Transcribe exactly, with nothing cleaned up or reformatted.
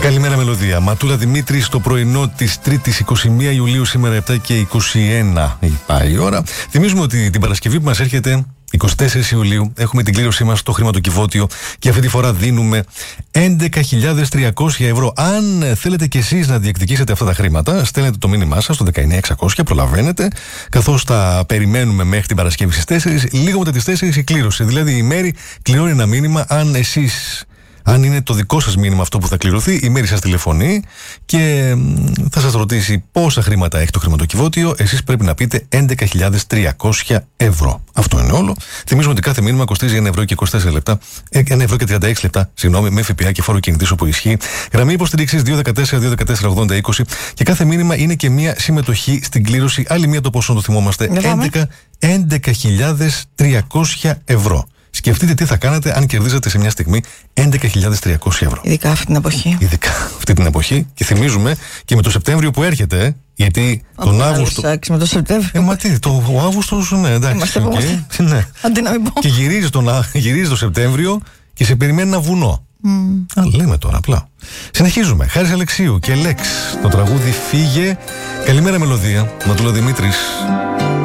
Καλημέρα, Μελωδία. Ματούλα Δημήτρη, στο πρωινό της Τρίτης εικοστή πρώτη Ιουλίου, σήμερα επτά και είκοσι ένα πάει η ώρα. Θυμίζουμε ότι την Παρασκευή που μας έρχεται, εικοστή τέταρτη Ιουλίου, έχουμε την κλήρωσή μας στο χρηματοκιβώτιο και αυτή τη φορά δίνουμε έντεκα χιλιάδες τριακόσια ευρώ. Αν θέλετε κι εσείς να διεκδικήσετε αυτά τα χρήματα, στέλνετε το μήνυμά σας στο δεκαεννιά εξακόσια, προλαβαίνετε, καθώς τα περιμένουμε μέχρι την Παρασκευή στις τέσσερις. Λίγο μετά τις τέσσερις η κλήρωση. Δηλαδή η Μέρη κληρώνει ένα μήνυμα. Αν εσείς. Αν είναι το δικό σας μήνυμα αυτό που θα κληρωθεί, η Μέρη σας τηλεφωνεί και θα σας ρωτήσει πόσα χρήματα έχει το χρηματοκιβώτιο. Εσείς πρέπει να πείτε έντεκα χιλιάδες τριακόσια ευρώ. Αυτό είναι όλο. Θυμίζουμε ότι κάθε μήνυμα κοστίζει ένα ευρώ και είκοσι τέσσερα λεπτά, ένα ευρώ και τριάντα έξι λεπτά, συγγνώμη, με ΦΠΑ και φόρο κινητής όπου ισχύει. Γραμμή υποστήριξης δύο ένα τέσσερα δύο ένα τέσσερα ογδόντα είκοσι και κάθε μήνυμα είναι και μία συμμετοχή στην κλήρωση. Άλλη μία το ποσό, το θυμόμαστε. έντεκα χιλιάδες τριακόσια ευρώ. Σκεφτείτε τι θα κάνετε αν κερδίζατε σε μια στιγμή έντεκα χιλιάδες τριακόσια ευρώ. Ειδικά αυτή την εποχή. Ειδικά αυτή την εποχή. Και θυμίζουμε και με το Σεπτέμβριο που έρχεται, γιατί ο τον Αύγουστο. Εντάξει, με το Σεπτέμβριο. Ε, μα τι, το, ο Αύγουστος, ναι, εντάξει. Είμαστε okay, ναι. Αντί να μην πω. Και γυρίζει, τον, γυρίζει το Σεπτέμβριο και σε περιμένει ένα βουνό. Mm. Α, λέμε τώρα απλά. Συνεχίζουμε. Χάρης Αλεξίου και Λέξ. Το τραγούδι Φύγε. Καλημέρα, Μελωδία. Ματούλα Δημήτρης.